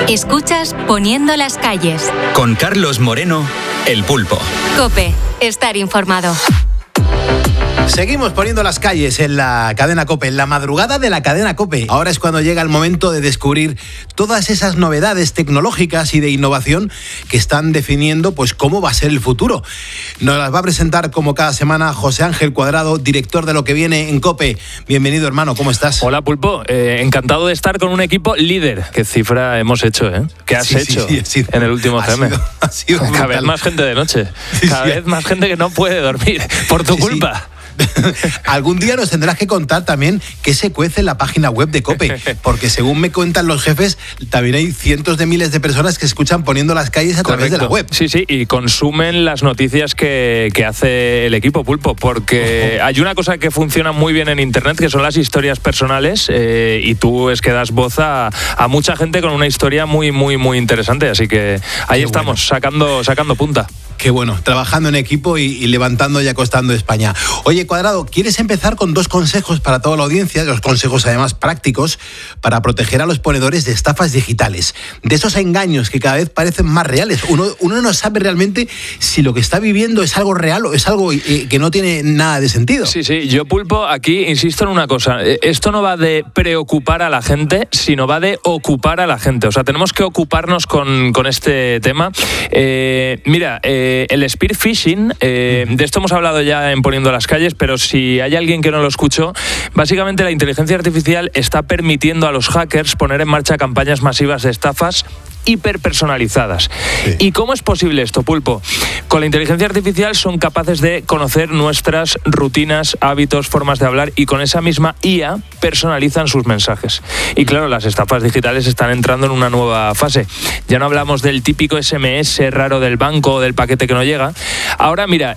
Escuchas Poniendo las calles. Con Carlos Moreno, El Pulpo. COPE. Estar informado. Seguimos poniendo las calles en la cadena COPE, en la madrugada de la cadena COPE. Ahora es cuando llega el momento de descubrir todas esas novedades tecnológicas y de innovación que están definiendo pues cómo va a ser el futuro. Nos las va a presentar como cada semana José Ángel Cuadrado, director de Lo que Viene en COPE. Bienvenido, hermano, ¿cómo estás? Hola, Pulpo. Encantado de estar con un equipo líder. ¿Qué cifra hemos hecho, ¿Qué has hecho en el último FM? Ha sido cada vez más gente de noche. Cada vez más gente que no puede dormir por tu culpa. Algún día nos tendrás que contar también qué se cuece en la página web de COPE, porque según me cuentan los jefes, también hay cientos de miles de personas que escuchan Poniendo las calles a través de la web. Sí, y consumen las noticias que hace el equipo, Pulpo, porque hay una cosa que funciona muy bien en Internet, que son las historias personales, y tú es que das voz a mucha gente con una historia muy, muy, muy interesante, así que ahí estamos, sacando punta. Qué bueno, trabajando en equipo y levantando y acostando España. Oye, Cuadrado, ¿quieres empezar con 2 consejos para toda la audiencia? 2 consejos además prácticos para proteger a los ponedores de estafas digitales. De esos engaños que cada vez parecen más reales. Uno no sabe realmente si lo que está viviendo es algo real o es algo que no tiene nada de sentido. Sí, yo, Pulpo, aquí insisto en una cosa. Esto no va de preocupar a la gente, sino va de ocupar a la gente. O sea, tenemos que ocuparnos con este tema. Mira, el spear phishing, de esto hemos hablado ya en Poniendo las calles, pero si hay alguien que no lo escuchó, básicamente la inteligencia artificial está permitiendo a los hackers poner en marcha campañas masivas de estafas hiperpersonalizadas. Sí. ¿Y cómo es posible esto, Pulpo? Con la inteligencia artificial son capaces de conocer nuestras rutinas, hábitos, formas de hablar, y con esa misma IA personalizan sus mensajes. Y claro, las estafas digitales están entrando en una nueva fase. Ya no hablamos del típico SMS raro del banco o del paquete que no llega. Ahora, mira,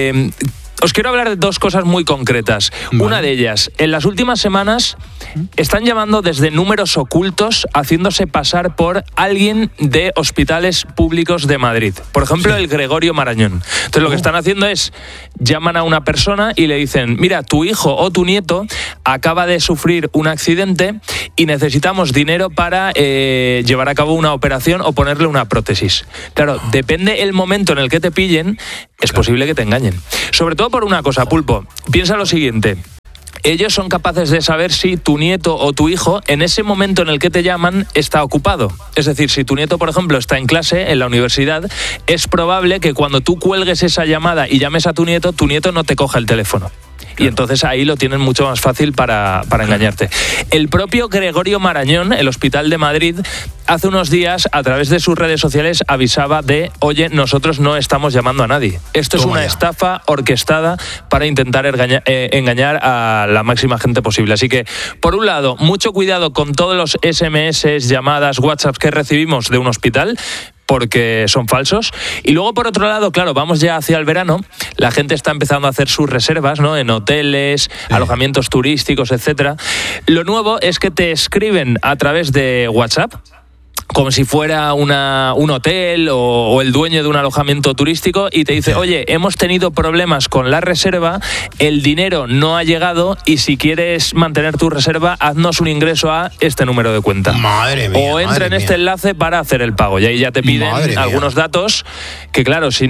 os quiero hablar de 2 cosas muy concretas. Vale. Una de ellas, en las últimas semanas están llamando desde números ocultos, haciéndose pasar por alguien de hospitales públicos de Madrid. Por ejemplo, el Gregorio Marañón. Entonces, lo que están haciendo es, llaman a una persona y le dicen, mira, tu hijo o tu nieto acaba de sufrir un accidente y necesitamos dinero para llevar a cabo una operación o ponerle una prótesis. Claro, depende el momento en el que te pillen, es posible que te engañen. Sobre todo por una cosa, Pulpo. Piensa lo siguiente. Ellos son capaces de saber si tu nieto o tu hijo, en ese momento en el que te llaman, está ocupado. Es decir, si tu nieto, por ejemplo, está en clase, en la universidad, es probable que cuando tú cuelgues esa llamada y llames a tu nieto no te coja el teléfono. Y entonces ahí lo tienen mucho más fácil para engañarte. El propio Gregorio Marañón, el Hospital de Madrid, hace unos días, a través de sus redes sociales, avisaba de, oye, nosotros no estamos llamando a nadie. Esto es una estafa orquestada para intentar engañar a la máxima gente posible. Así que, por un lado, mucho cuidado con todos los SMS, llamadas, WhatsApps que recibimos de un hospital, porque son falsos. Y luego, por otro lado, claro, vamos ya hacia el verano, la gente está empezando a hacer sus reservas, ¿no? En hoteles, alojamientos turísticos, etcétera. Lo nuevo es que te escriben a través de WhatsApp, como si fuera un hotel o el dueño de un alojamiento turístico, y te dice, oye, hemos tenido problemas con la reserva, el dinero no ha llegado y si quieres mantener tu reserva, haznos un ingreso a este número de cuenta. Madre mía. O entra en este enlace para hacer el pago. Y ahí ya te piden algunos datos que, claro, si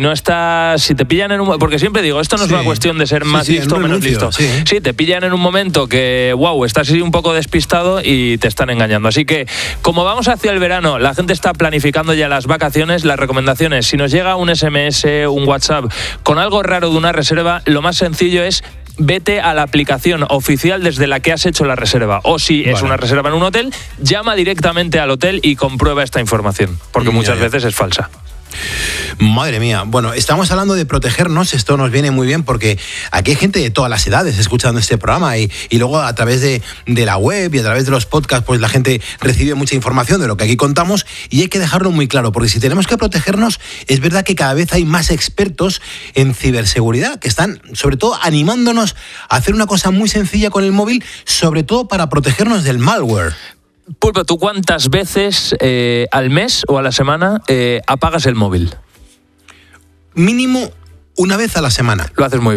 te pillan en un... Porque siempre digo, esto no es una cuestión de ser más listo o menos listo. Sí, te pillan en un momento que, estás así un poco despistado y te están engañando. Así que, como vamos hacia el verano, la gente está planificando ya las vacaciones. Las recomendaciones, si nos llega un SMS, un WhatsApp con algo raro de una reserva, lo más sencillo es vete a la aplicación oficial desde la que has hecho la reserva. O si es una reserva en un hotel, llama directamente al hotel y comprueba esta información, porque muchas veces es falsa. Madre mía. Bueno, estamos hablando de protegernos. Esto nos viene muy bien porque aquí hay gente de todas las edades escuchando este programa y luego a través de la web y a través de los podcasts, pues la gente recibe mucha información de lo que aquí contamos, y hay que dejarlo muy claro, porque si tenemos que protegernos, es verdad que cada vez hay más expertos en ciberseguridad que están sobre todo animándonos a hacer una cosa muy sencilla con el móvil, sobre todo para protegernos del malware. Pulpo, ¿tú cuántas veces al mes o a la semana apagas el móvil? Mínimo una vez a la semana. Lo haces muy bien.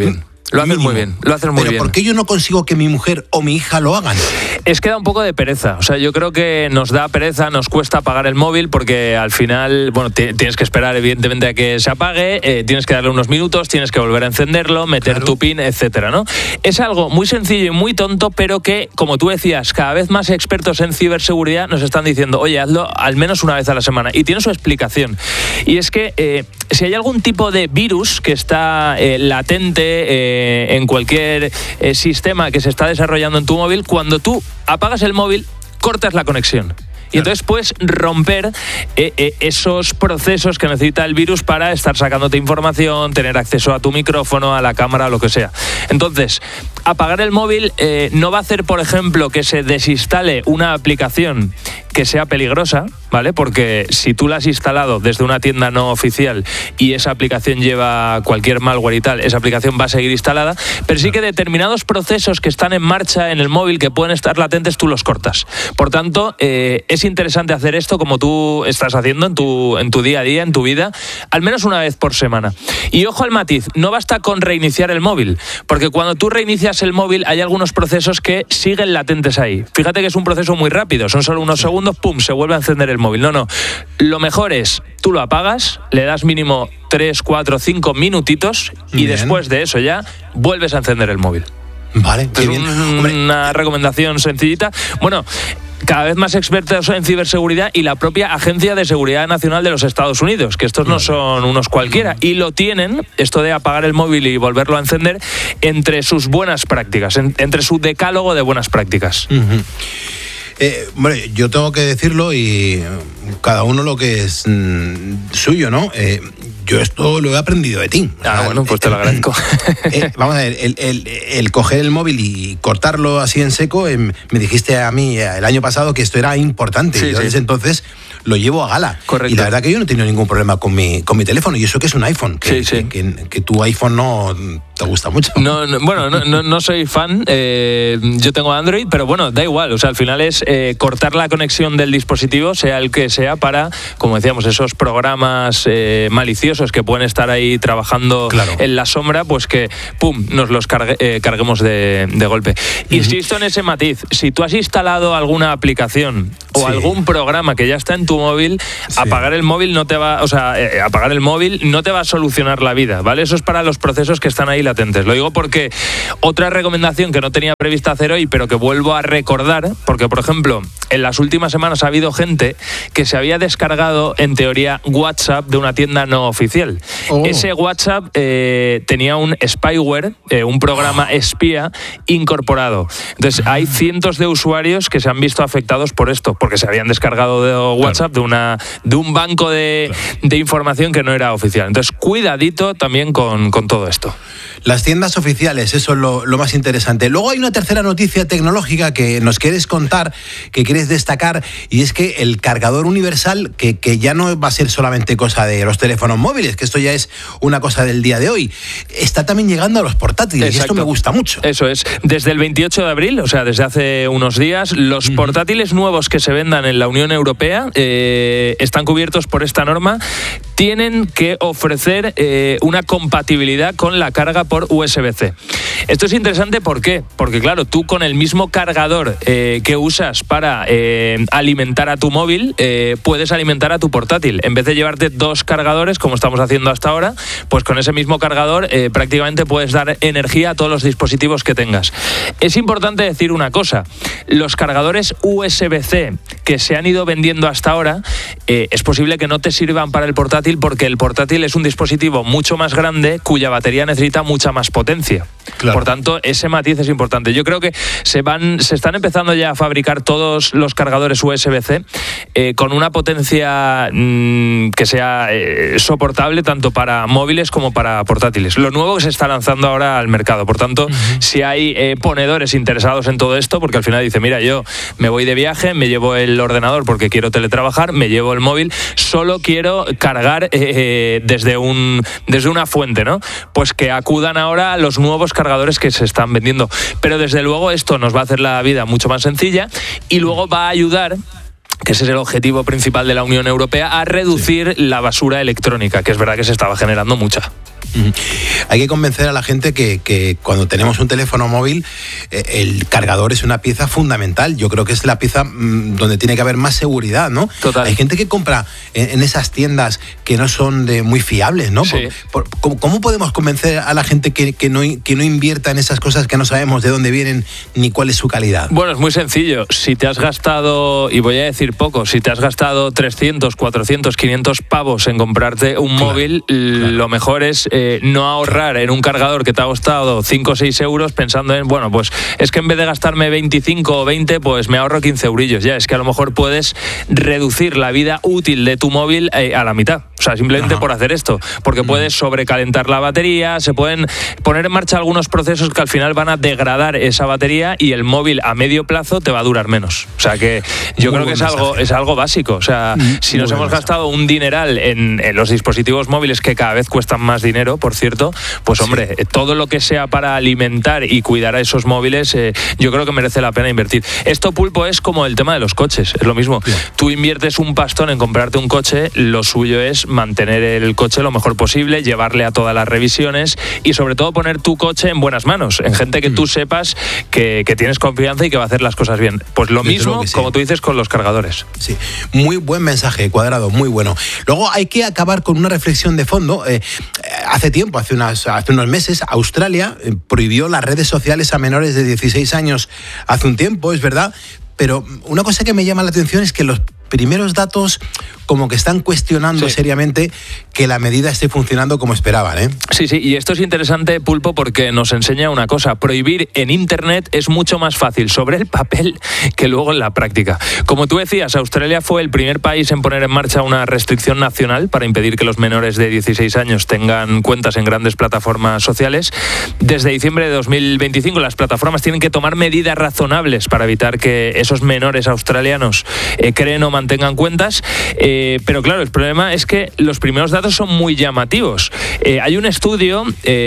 Lo haces muy bien, lo haces muy bien. Pero ¿por qué yo no consigo que mi mujer o mi hija lo hagan? Es que da un poco de pereza. O sea, yo creo que nos da pereza, nos cuesta apagar el móvil porque al final, bueno, tienes que esperar evidentemente a que se apague, tienes que darle unos minutos, tienes que volver a encenderlo, meter tu PIN, etcétera, ¿no? Es algo muy sencillo y muy tonto, pero que, como tú decías, cada vez más expertos en ciberseguridad nos están diciendo, oye, hazlo al menos una vez a la semana. Y tiene su explicación. Y es que si hay algún tipo de virus que está latente en cualquier sistema que se está desarrollando en tu móvil, cuando tú apagas el móvil, cortas la conexión. Y entonces puedes romper esos procesos que necesita el virus para estar sacándote información, tener acceso a tu micrófono, a la cámara, lo que sea. Entonces, apagar el móvil no va a hacer, por ejemplo, que se desinstale una aplicación que sea peligrosa, ¿vale? Porque si tú la has instalado desde una tienda no oficial y esa aplicación lleva cualquier malware y tal, esa aplicación va a seguir instalada, pero sí que determinados procesos que están en marcha en el móvil que pueden estar latentes, tú los cortas. Por tanto, es interesante hacer esto como tú estás haciendo en tu día a día, en tu vida, al menos una vez por semana. Y ojo al matiz, no basta con reiniciar el móvil, porque cuando tú reinicias el móvil hay algunos procesos que siguen latentes ahí. Fíjate que es un proceso muy rápido, son solo unos segundos, pum, se vuelve a encender el móvil. No. Lo mejor es, tú lo apagas, le das mínimo 3, 4, 5 minutitos y después de eso ya vuelves a encender el móvil. Vale, qué bien. Una recomendación sencillita. Bueno, cada vez más expertos en ciberseguridad y la propia Agencia de Seguridad Nacional de los Estados Unidos, que estos no son unos cualquiera, y lo tienen, esto de apagar el móvil y volverlo a encender, entre sus buenas prácticas, entre su decálogo de buenas prácticas. Bueno, yo tengo que decirlo y cada uno lo que es suyo, ¿no? Yo esto lo he aprendido de ti. Bueno, pues te lo agradezco. Vamos a ver, el coger el móvil y cortarlo así en seco, me dijiste a mí el año pasado que esto era importante. Sí, y yo desde entonces lo llevo a gala. Correcto. Y la verdad que yo no he tenido ningún problema con mi teléfono. Y eso que es un iPhone. Que tu iPhone no te gusta mucho. No soy fan. Yo tengo Android, pero bueno, da igual. O sea, al final es cortar la conexión del dispositivo, sea el que sea, para, como decíamos, esos programas maliciosos que pueden estar ahí trabajando en la sombra, pues que, pum, nos los carguemos de golpe. Insisto en ese matiz. Si tú has instalado alguna aplicación o algún programa que ya está en tu móvil, apagar el móvil no te va, apagar el móvil no te va a solucionar la vida, ¿vale? Eso es para los procesos que están ahí latentes. Lo digo porque otra recomendación que no tenía prevista hacer hoy, pero que vuelvo a recordar, porque por ejemplo, en las últimas semanas ha habido gente que se había descargado, en teoría, WhatsApp de una tienda no oficial. Ese WhatsApp tenía un spyware, un programa espía incorporado. Entonces, hay cientos de usuarios que se han visto afectados por esto, porque se habían descargado de WhatsApp de un banco de información que no era oficial. Entonces, cuidadito también con todo esto. Las tiendas oficiales, eso es lo más interesante. Luego hay una tercera noticia tecnológica que nos quieres contar, que quieres destacar, y es que el cargador universal, que ya no va a ser solamente cosa de los teléfonos móviles, que esto ya es una cosa del día de hoy, está también llegando a los portátiles. Exacto. Y esto me gusta mucho. Eso es. Desde el 28 de abril, o sea, desde hace unos días, los portátiles nuevos que se vendan en la Unión Europea están cubiertos por esta norma. Tienen que ofrecer una compatibilidad con la carga por USB-C. Esto es interesante, ¿por qué? Porque claro, tú con el mismo cargador que usas para alimentar a tu móvil, puedes alimentar a tu portátil. En vez de llevarte dos cargadores, como estamos haciendo hasta ahora, pues con ese mismo cargador prácticamente puedes dar energía a todos los dispositivos que tengas. Es importante decir una cosa, los cargadores USB-C que se han ido vendiendo hasta ahora, es posible que no te sirvan para el portátil, porque el portátil es un dispositivo mucho más grande cuya batería necesita mucha más potencia. Claro. Por tanto, ese matiz es importante. Yo creo que se están empezando ya a fabricar todos los cargadores USB-C con una potencia que sea soportable tanto para móviles como para portátiles. Lo nuevo que se está lanzando ahora al mercado. Por tanto, si hay ponedores interesados en todo esto, porque al final dice, mira, yo me voy de viaje, me llevo el ordenador porque quiero teletrabajar, me llevo el móvil, solo quiero cargar desde una fuente, ¿no? Pues que acudan ahora a los nuevos cargadores que se están vendiendo. Pero desde luego esto nos va a hacer la vida mucho más sencilla y luego va a ayudar, que ese es el objetivo principal de la Unión Europea, a reducir la basura electrónica, que es verdad que se estaba generando mucha. Hay que convencer a la gente que cuando tenemos un teléfono móvil, el cargador es una pieza fundamental. Yo creo que es la pieza donde tiene que haber más seguridad, ¿no? Total. Hay gente que compra en esas tiendas que no son muy fiables, ¿no? Sí. ¿Cómo podemos convencer a la gente que no invierta en esas cosas que no sabemos de dónde vienen ni cuál es su calidad? Bueno, es muy sencillo. Si te has gastado, y voy a decir poco, si te has gastado 300, 400, 500 pavos en comprarte un móvil, lo mejor es no ahorrar en un cargador que te ha costado 5 o 6 euros pensando en, bueno, pues es que en vez de gastarme 25 o 20, pues me ahorro 15 eurillos. Ya, es que a lo mejor puedes reducir la vida útil de tu móvil a la mitad. O sea, simplemente por hacer esto. Porque puedes sobrecalentar la batería, se pueden poner en marcha algunos procesos que al final van a degradar esa batería y el móvil a medio plazo te va a durar menos. O sea que yo creo que es algo básico. O sea, si nos hemos gastado un dineral en los dispositivos móviles que cada vez cuestan más dinero, por cierto, pues hombre, todo lo que sea para alimentar y cuidar a esos móviles, yo creo que merece la pena invertir. Esto, Pulpo, es como el tema de los coches, es lo mismo. Tú inviertes un pastón en comprarte un coche, lo suyo es mantener el coche lo mejor posible, llevarle a todas las revisiones y sobre todo poner tu coche en buenas manos, en gente que tú sepas que tienes confianza y que va a hacer las cosas bien. Pues lo mismo, como tú dices, con los cargadores. Sí, muy buen mensaje, Cuadrado, muy bueno. Luego hay que acabar con una reflexión de fondo. Hace tiempo, hace unos meses, Australia prohibió las redes sociales a menores de 16 años hace un tiempo, es verdad, pero una cosa que me llama la atención es que los primeros datos como que están cuestionando seriamente que la medida esté funcionando como esperaban, ¿eh? Sí, y esto es interesante, Pulpo, porque nos enseña una cosa. Prohibir en Internet es mucho más fácil sobre el papel que luego en la práctica. Como tú decías, Australia fue el primer país en poner en marcha una restricción nacional para impedir que los menores de 16 años tengan cuentas en grandes plataformas sociales. Desde diciembre de 2025 las plataformas tienen que tomar medidas razonables para evitar que esos menores australianos creen o mantengan cuentas. Pero claro, el problema es que los primeros datos son muy llamativos. Hay un estudio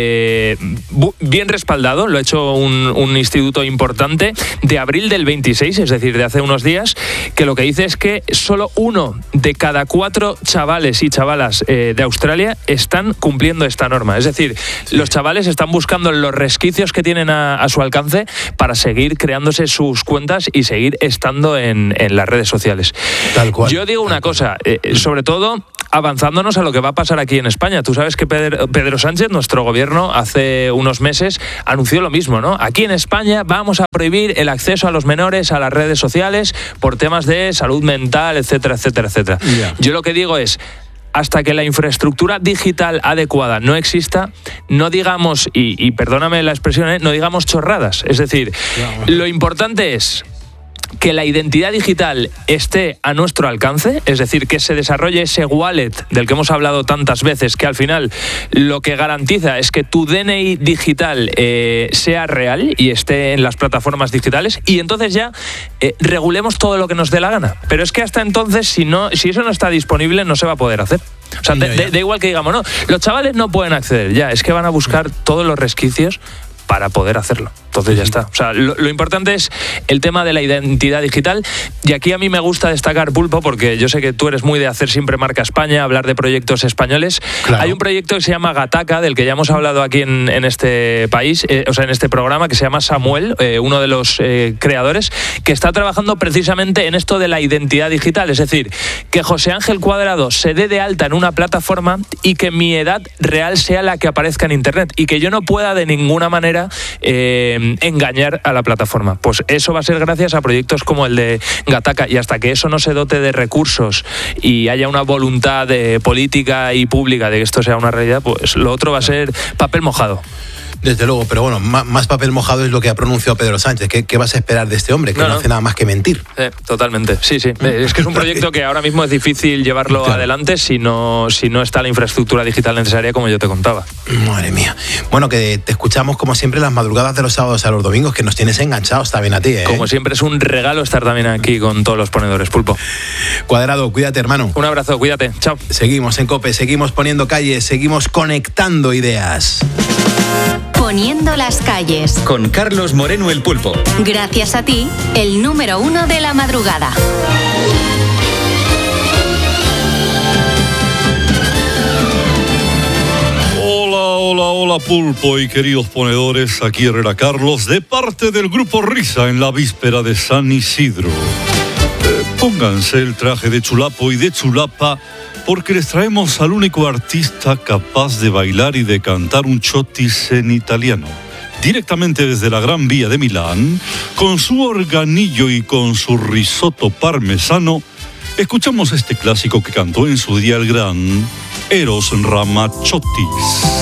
bien respaldado, lo ha hecho un instituto importante, de abril del 26, es decir, de hace unos días, que lo que dice es que solo 1 de cada 4 chavales y chavalas de Australia están cumpliendo esta norma. Es decir, los chavales están buscando los resquicios que tienen a su alcance para seguir creándose sus cuentas y seguir estando en las redes sociales. Tal cual. Yo digo una cosa, sobre todo avanzándonos a lo que va a pasar aquí en España. Tú sabes que Pedro Sánchez, nuestro gobierno, hace unos meses anunció lo mismo, ¿no? Aquí en España vamos a prohibir el acceso a los menores a las redes sociales por temas de salud mental, etcétera, etcétera, etcétera. Yeah. Yo lo que digo es, hasta que la infraestructura digital adecuada no exista, no digamos, y perdóname la expresión, no digamos chorradas. Es decir, lo importante es que la identidad digital esté a nuestro alcance, es decir, que se desarrolle ese wallet del que hemos hablado tantas veces, que al final lo que garantiza es que tu DNI digital sea real y esté en las plataformas digitales, y entonces ya regulemos todo lo que nos dé la gana. Pero es que hasta entonces, si eso no está disponible, no se va a poder hacer. O sea, da igual que digamos, no, los chavales no pueden acceder, ya, es que van a buscar todos los resquicios para poder hacerlo. Entonces ya está. O sea, lo importante es el tema de la identidad digital, y aquí a mí me gusta destacar, Pulpo, porque yo sé que tú eres muy de hacer siempre marca España, hablar de proyectos españoles. Claro. Hay un proyecto que se llama Gataca, del que ya hemos hablado aquí en este país, en este programa, que se llama Samuel, uno de los creadores, que está trabajando precisamente en esto de la identidad digital. Es decir, que José Ángel Cuadrado se dé de alta en una plataforma y que mi edad real sea la que aparezca en Internet, y que yo no pueda de ninguna manera engañar a la plataforma. Pues eso va a ser gracias a proyectos como el de Gataca, y hasta que eso no se dote de recursos y haya una voluntad política y pública de que esto sea una realidad, pues lo otro va a ser papel mojado. Desde luego, pero bueno, más papel mojado es lo que ha pronunciado Pedro Sánchez. ¿Qué vas a esperar de este hombre? Que no hace nada más que mentir. Totalmente, sí. Es que es un proyecto que ahora mismo es difícil llevarlo adelante si no está la infraestructura digital necesaria, como yo te contaba. Madre mía. Bueno, que te escuchamos como siempre las madrugadas de los sábados a los domingos, que nos tienes enganchados también a ti, ¿eh? Como siempre, es un regalo estar también aquí con todos los ponedores, Pulpo. Cuadrado, cuídate, hermano. Un abrazo, cuídate, chao. Seguimos en COPE, seguimos poniendo calles, seguimos conectando ideas. Poniendo las calles. Con Carlos Moreno, el Pulpo. Gracias a ti, el número 1 de la madrugada. Hola, Hola Pulpo y queridos ponedores, aquí Herrera Carlos, de parte del Grupo Risa en la víspera de San Isidro. Pónganse el traje de chulapo y de chulapa, porque les traemos al único artista capaz de bailar y de cantar un chotis en italiano. Directamente desde la Gran Vía de Milán, con su organillo y con su risotto parmesano, escuchamos este clásico que cantó en su día el gran Eros Ramazzotti.